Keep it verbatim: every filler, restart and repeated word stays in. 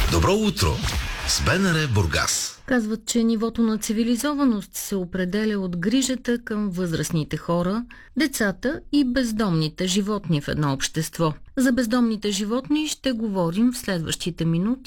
Добро утро с БНР Бургас. Казват, че нивото на цивилизованост се определя от грижата към възрастните хора, децата и бездомните животни в едно общество. За бездомните животни ще говорим в следващите минути